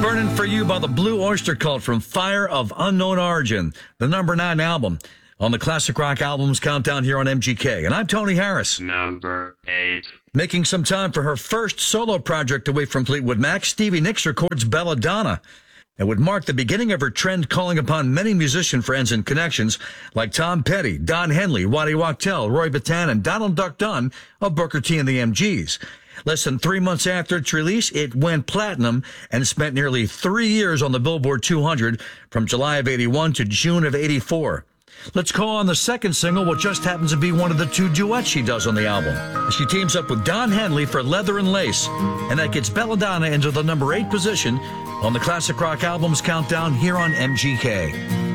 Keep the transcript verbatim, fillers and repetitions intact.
Burning for You by the Blue Oyster Cult from Fire of Unknown Origin, the number nine album on the Classic Rock Albums Countdown here on M G K. And I'm Tony Harris. Number eight. Making some time for her first solo project away from Fleetwood Mac, Stevie Nicks records Belladonna. It would mark the beginning of her trend calling upon many musician friends and connections like Tom Petty, Don Henley, Waddy Wachtel, Roy Bittan, and Donald Duck Dunn of Booker T and the M Gs. Less than three months after its release, it went platinum and spent nearly three years on the Billboard two hundred from July of eighty-one to June of eighty-four. Let's call on the second single, what just happens to be one of the two duets she does on the album. She teams up with Don Henley for Leather and Lace, and that gets Belladonna into the number eight position on the Classic Rock Albums Countdown here on M G K.